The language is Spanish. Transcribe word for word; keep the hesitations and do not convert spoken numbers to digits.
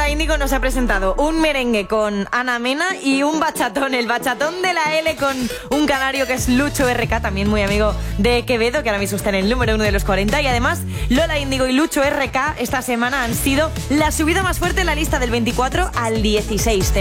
Lola Índigo nos ha presentado un merengue con Ana Mena y un bachatón, el bachatón de la L con un canario que es Lucho R K, también muy amigo de Quevedo, que ahora mismo está en el número uno de los cuarenta. Y además, Lola Índigo y Lucho R K esta semana han sido la subida más fuerte en la lista del veinticuatro al dieciséis.